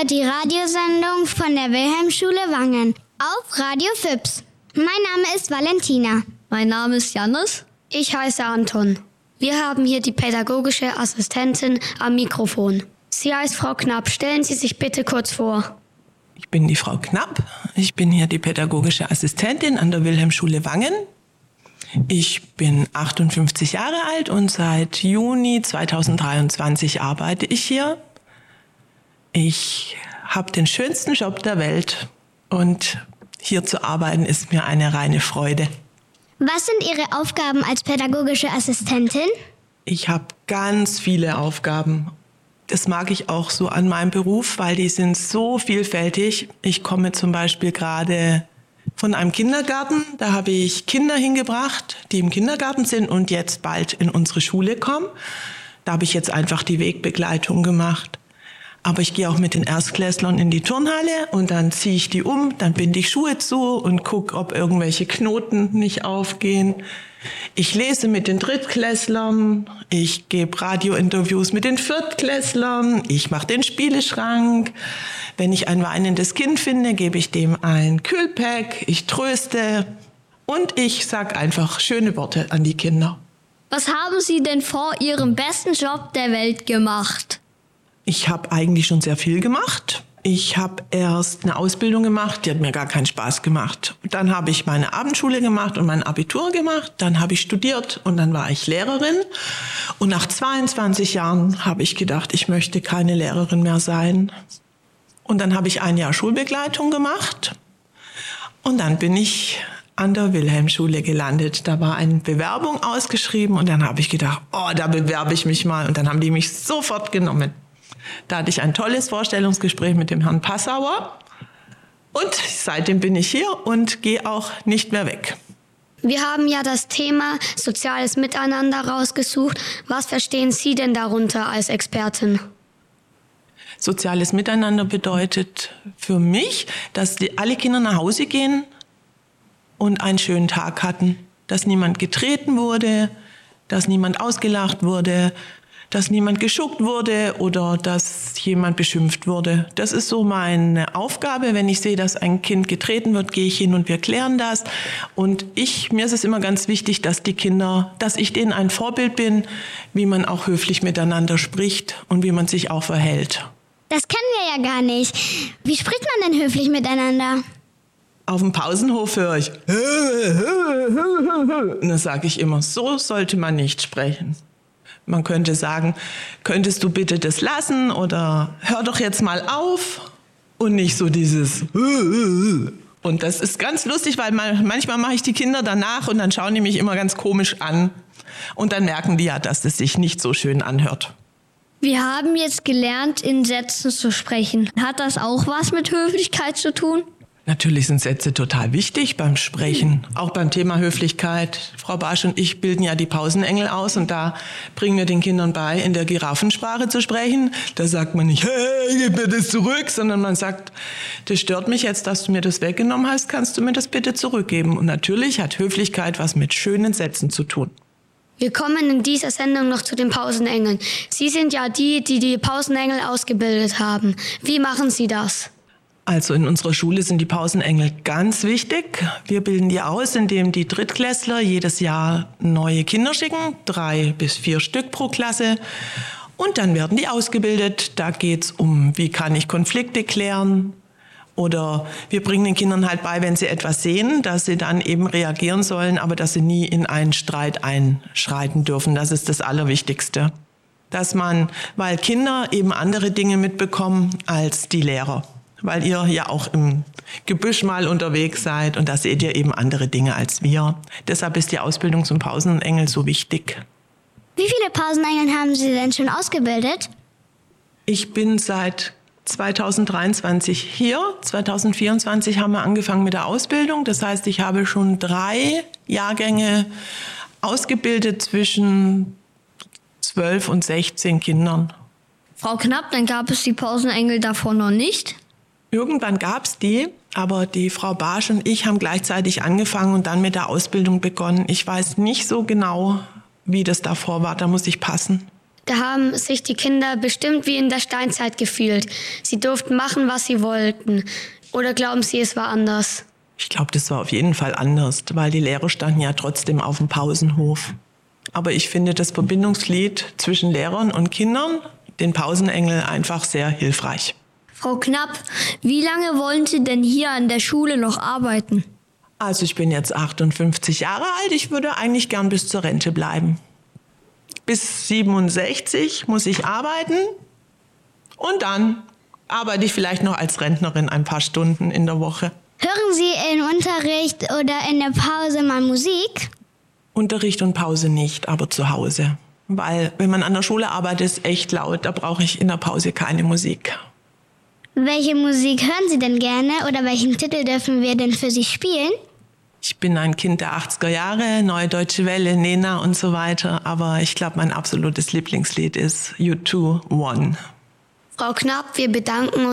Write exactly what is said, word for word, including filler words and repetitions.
hört die Radiosendung von der Wilhelmschule Wangen auf Radio Fips. Mein Name ist Valentina. Mein Name ist Jannis. Ich heiße Anton. Wir haben hier die pädagogische Assistentin am Mikrofon. Sie heißt Frau Knapp. Stellen Sie sich bitte kurz vor. Ich bin die Frau Knapp. Ich bin hier die pädagogische Assistentin an der Wilhelmschule Wangen. Ich bin achtundfünfzig Jahre alt und seit Juni zweitausenddreiundzwanzig arbeite ich hier. Ich habe den schönsten Job der Welt und hier zu arbeiten ist mir eine reine Freude. Was sind Ihre Aufgaben als pädagogische Assistentin? Ich habe ganz viele Aufgaben. Das mag ich auch so an meinem Beruf, weil die sind so vielfältig. Ich komme zum Beispiel gerade von einem Kindergarten. Da habe ich Kinder hingebracht, die im Kindergarten sind und jetzt bald in unsere Schule kommen. Da habe ich jetzt einfach die Wegbegleitung gemacht. Aber ich gehe auch mit den Erstklässlern in die Turnhalle und dann ziehe ich die um, dann binde ich Schuhe zu und gucke, ob irgendwelche Knoten nicht aufgehen. Ich lese mit den Drittklässlern, ich gebe Radiointerviews mit den Viertklässlern, ich mache den Spieleschrank. Wenn ich ein weinendes Kind finde, gebe ich dem ein Kühlpack, ich tröste und ich sage einfach schöne Worte an die Kinder. Was haben Sie denn vor Ihrem besten Job der Welt gemacht? Ich habe eigentlich schon sehr viel gemacht. Ich habe erst eine Ausbildung gemacht, die hat mir gar keinen Spaß gemacht. Dann habe ich meine Abendschule gemacht und mein Abitur gemacht. Dann habe ich studiert und dann war ich Lehrerin. Und nach zweiundzwanzig Jahren habe ich gedacht, ich möchte keine Lehrerin mehr sein. Und dann habe ich ein Jahr Schulbegleitung gemacht. Und dann bin ich an der Wilhelmschule gelandet. Da war eine Bewerbung ausgeschrieben und dann habe ich gedacht, oh, da bewerbe ich mich mal. Und dann haben die mich sofort genommen. Da hatte ich ein tolles Vorstellungsgespräch mit dem Herrn Passauer und seitdem bin ich hier und gehe auch nicht mehr weg. Wir haben ja das Thema soziales Miteinander rausgesucht. Was verstehen Sie denn darunter als Expertin? Soziales Miteinander bedeutet für mich, dass die, alle Kinder nach Hause gehen und einen schönen Tag hatten. Dass niemand getreten wurde, dass niemand ausgelacht wurde, dass niemand geschuckt wurde oder dass jemand beschimpft wurde. Das ist so meine Aufgabe. Wenn ich sehe, dass ein Kind getreten wird, gehe ich hin und wir klären das. Und ich, mir ist es immer ganz wichtig, dass die Kinder, dass ich denen ein Vorbild bin, wie man auch höflich miteinander spricht und wie man sich auch verhält. Das kennen wir ja gar nicht. Wie spricht man denn höflich miteinander? Auf dem Pausenhof höre ich. Und dann sage ich immer, so sollte man nicht sprechen. Man könnte sagen, könntest du bitte das lassen oder hör doch jetzt mal auf und nicht so dieses. Und das ist ganz lustig, weil manchmal mache ich die Kinder danach und dann schauen die mich immer ganz komisch an und dann merken die ja, dass es sich nicht so schön anhört. Wir haben jetzt gelernt, in Sätzen zu sprechen. Hat das auch was mit Höflichkeit zu tun? Natürlich sind Sätze total wichtig beim Sprechen, auch beim Thema Höflichkeit. Frau Barsch und ich bilden ja die Pausenengel aus und da bringen wir den Kindern bei, in der Giraffensprache zu sprechen. Da sagt man nicht, hey, gib mir das zurück, sondern man sagt, das stört mich jetzt, dass du mir das weggenommen hast, kannst du mir das bitte zurückgeben? Und natürlich hat Höflichkeit was mit schönen Sätzen zu tun. Wir kommen in dieser Sendung noch zu den Pausenengeln. Sie sind ja die, die die Pausenengel ausgebildet haben. Wie machen Sie das? Also in unserer Schule sind die Pausenengel ganz wichtig. Wir bilden die aus, indem die Drittklässler jedes Jahr neue Kinder schicken, drei bis vier Stück pro Klasse. Und dann werden die ausgebildet. Da geht's um, wie kann ich Konflikte klären? Oder wir bringen den Kindern halt bei, wenn sie etwas sehen, dass sie dann eben reagieren sollen, aber dass sie nie in einen Streit einschreiten dürfen. Das ist das Allerwichtigste. Dass man, weil Kinder eben andere Dinge mitbekommen als die Lehrer. Weil ihr ja auch im Gebüsch mal unterwegs seid und da seht ihr eben andere Dinge als wir. Deshalb ist die Ausbildung zum Pausenengel so wichtig. Wie viele Pausenengel haben Sie denn schon ausgebildet? Ich bin seit zweitausenddreiundzwanzig hier. zweitausendvierundzwanzig haben wir angefangen mit der Ausbildung. Das heißt, ich habe schon drei Jahrgänge ausgebildet zwischen zwölf und sechzehn Kindern. Frau Knapp, dann gab es die Pausenengel davor noch nicht? Irgendwann gab es die, aber die Frau Barsch und ich haben gleichzeitig angefangen und dann mit der Ausbildung begonnen. Ich weiß nicht so genau, wie das davor war, da muss ich passen. Da haben sich die Kinder bestimmt wie in der Steinzeit gefühlt. Sie durften machen, was sie wollten. Oder glauben Sie, es war anders? Ich glaube, das war auf jeden Fall anders, weil die Lehrer standen ja trotzdem auf dem Pausenhof. Aber ich finde das Verbindungslied zwischen Lehrern und Kindern, den Pausenengel, einfach sehr hilfreich. Frau Knapp, wie lange wollen Sie denn hier an der Schule noch arbeiten? Also ich bin jetzt achtundfünfzig Jahre alt, ich würde eigentlich gern bis zur Rente bleiben. Bis siebenundsechzig muss ich arbeiten und dann arbeite ich vielleicht noch als Rentnerin ein paar Stunden in der Woche. Hören Sie im Unterricht oder in der Pause mal Musik? Unterricht und Pause nicht, aber zu Hause. Weil wenn man an der Schule arbeitet, ist es echt laut, da brauche ich in der Pause keine Musik. Welche Musik hören Sie denn gerne oder welchen Titel dürfen wir denn für Sie spielen? Ich bin ein Kind der achtziger Jahre, Neue Deutsche Welle, Nena und so weiter. Aber ich glaube, mein absolutes Lieblingslied ist U zwei One. Frau Knapp, wir bedanken uns.